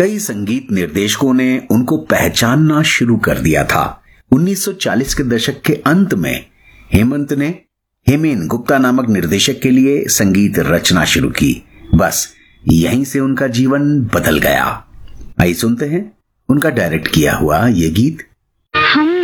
कई संगीत निर्देशकों ने उनको पहचानना शुरू कर दिया था। 1940 के दशक के अंत में हेमंत ने हेमेन गुप्ता नामक निर्देशक के लिए संगीत रचना शुरू की। बस यहीं से उनका जीवन बदल गया। आइए सुनते हैं उनका डायरेक्ट किया हुआ ये गीत।